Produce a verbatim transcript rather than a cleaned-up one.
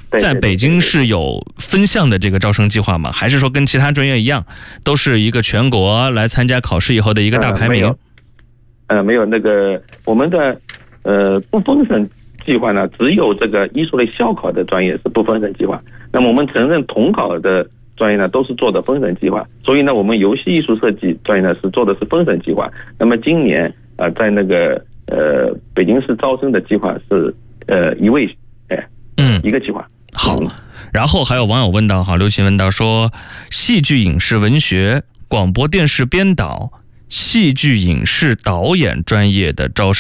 在北京是有分项的这个招生计划吗？还是说跟其他专业一样，都是一个全国来参加考试以后的一个大排名？ 呃，没有那个我们的呃不分省计划呢，只有这个艺术类校考的专业是不分省计划。那么我们承认统考的专业呢都是做的分省计划，所以呢我们游戏艺术设计专业呢是做的是分省计划。那么今年啊、呃、在那个呃北京市招生的计划是呃一位哎嗯一个计划。 好，然后还有网友问到哈，刘琴问到说，戏剧影视文学、广播电视编导、戏剧影视导演专业的招生